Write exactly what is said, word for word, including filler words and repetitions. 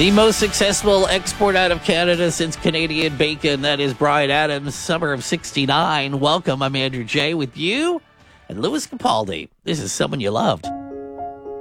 The most successful export out of Canada since Canadian bacon. That is Bryan Adams, summer of sixty-nine. Welcome. I'm Andrew J. with you and Louis Capaldi. This is Someone You Loved.